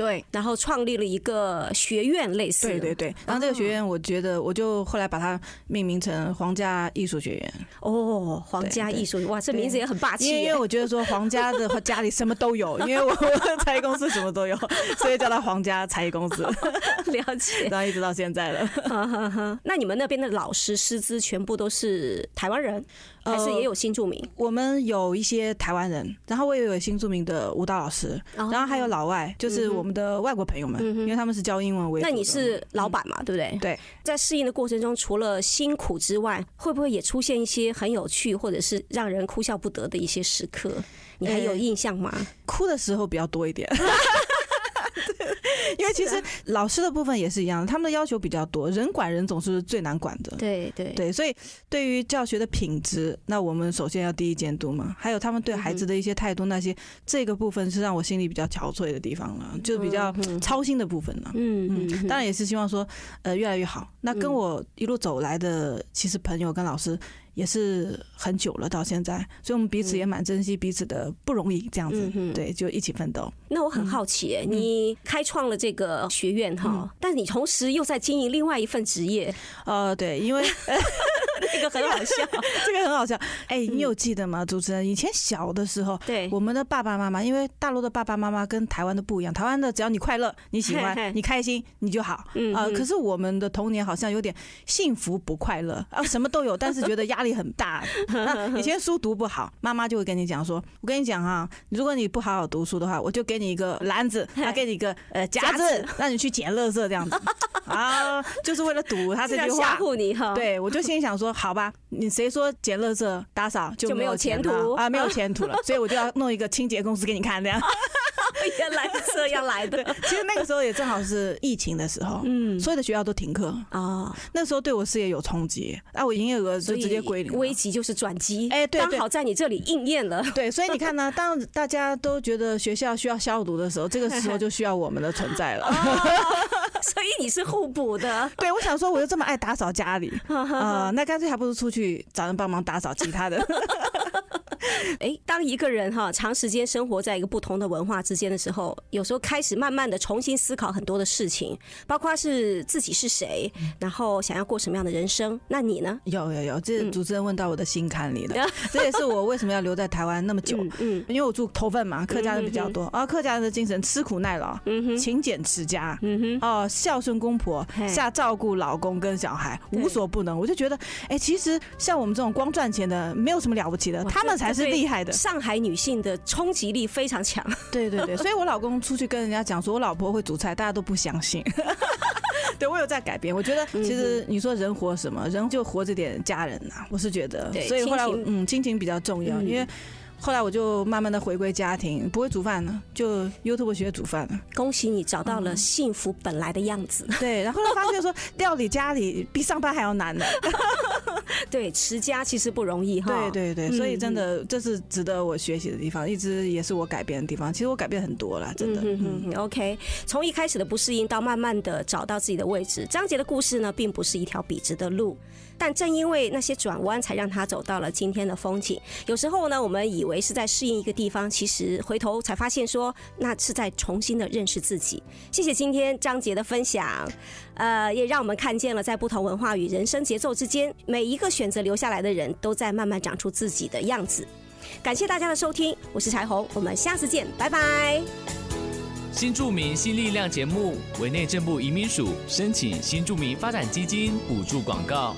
对，然后创立了一个学院类似。 对，然后这个学院我觉得我就后来把它命名成皇家艺术学院。 哦，皇家艺术，哇，这名字也很霸气。 因为我觉得说皇家的家里什么都有，因为我才艺公司什么都有，所以叫它皇家才艺公司。 了解， 然后一直到现在了。 那你们那边的老师师资全部都是台湾人，还是也有新住民？ 我们有一些台湾人，然后我也有新住民的舞蹈老师，然后还有老外，就是我们的外国朋友们，因为他们是教英文为主的。 那你是老板嘛，对不对？ 对， 在适应的过程中，除了辛苦之外，会不会也出现一些很有趣或者是让人哭笑不得的一些时刻？你还有印象吗？ 哭的时候比较多一点。因为其实老师的部分也是一样的，他们的要求比较多，人管人总是最难管的。对，所以对于教学的品质，那我们首先要第一监督嘛。还有他们对孩子的一些态度，那些这个部分是让我心里比较憔悴的地方了，就比较操心的部分了。当然也是希望说越来越好。那跟我一路走来的，其实朋友跟老师也是很久了，到现在，所以我们彼此也蛮珍惜彼此的不容易，这样子，对，就一起奋斗。 那我很好奇，你开创了这个学院哈，但你同时又在经营另外一份职业。 对，因为这个很好笑， 这个很好笑。你有记得吗，主持人？以前小的时候， 对， 我们的爸爸妈妈，因为大陆的爸爸妈妈跟台湾的不一样，台湾的只要你快乐、你喜欢、你开心，你就好。可是我们的童年好像有点幸福不快乐啊，什么都有，但是觉得压力很大。以前书读不好，妈妈就会跟你讲说：“我跟你讲哈，如果你不好好读书的话，我就给你一个篮子，给你一个夹子，让你去捡垃圾这样子。”啊，就是为了赌他这句话吓唬你哈。 对，我就心里想说，好吧，你谁说捡垃圾打扫就没有前途啊？没有前途了，所以我就要弄一个清洁公司给你看，这样。 原来是这样来的。 其实那个时候也正好是疫情的时候，所有的学校都停课啊。那时候对我事业有冲击，我营业额就直接归零。 危机就是转机， 对， 刚好在你这里应验了。 对，所以你看呢，当大家都觉得学校需要消毒的时候，这个时候就需要我们的存在了。 所以你是互补的。 对，我想说，我又这么爱打扫家里，那干脆还不如出去找人帮忙打扫其他的。 当一个人长时间生活在一个不同的文化之间的时候，有时候开始慢慢的重新思考很多的事情，包括是自己是谁，然后想要过什么样的人生。那你呢？ 有，这主持人问到我的心坎里了。这也是我为什么要留在台湾那么久。因为我住头份嘛，客家人比较多，客家人的精神吃苦耐劳，勤俭持家，孝顺公婆，下照顾老公跟小孩，无所不能。我就觉得，其实像我们这种光赚钱的，没有什么了不起的，他们才是厉害的。 上海女性的冲击力非常强。 对，所以我老公出去跟人家讲说我老婆会煮菜，大家都不相信。对，我有在改变。我觉得其实你说人活什么，人就活着点家人啊，我是觉得。所以后来亲情比较重要，因为后来我就慢慢的回归家庭，不会煮饭了，就 YouTube 学煮饭了。 恭喜你找到了幸福本来的样子。 对，然后发现说料理家里比上班还要难的。 对，持家其实不容易哈。 对，所以真的这是值得我学习的地方，一直也是我改变的地方。其实我改变很多了，真的。 OK， 从一开始的不适应到慢慢的找到自己的位置，张杰的故事呢，并不是一条笔直的路。但正因为那些转弯，才让他走到了今天的风景。有时候呢，我们以为是在适应一个地方，其实回头才发现说，那是在重新的认识自己。谢谢今天张杰的分享，也让我们看见了在不同文化与人生节奏之间，每一个选择留下来的人都在慢慢长出自己的样子。感谢大家的收听，我是彩虹，我们下次见，拜拜。 新住民新力量节目为内政部移民署申请新住民发展基金补助广告。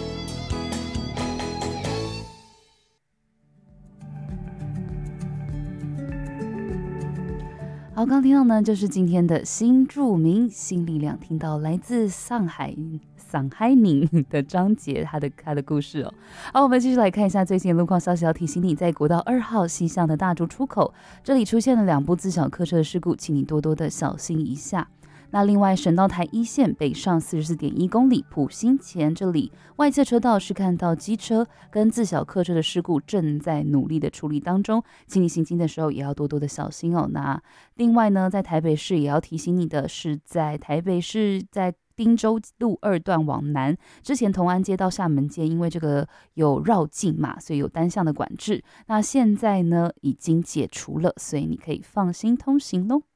好，刚听到呢，就是今天的新住民新力量，听到来自上海宁的张杰他的故事哦。好，我们继续来看一下最新的路况消息。要提醒你，在国道2号西向的大竹出口，这里出现了2部自小客车的事故，请你多多的小心一下。那另外，省道台1线北上44.1公里，埔心前这里外侧车道是看到机车跟自小客车的事故，正在努力的处理当中，请你行经的时候也要多多的小心哦。那另外呢，在台北市也要提醒你的是，在台北市在汀州路2段往南，之前同安街到厦门街，因为这个有绕境嘛，所以有单向的管制。那现在呢，已经解除了，所以你可以放心通行咯。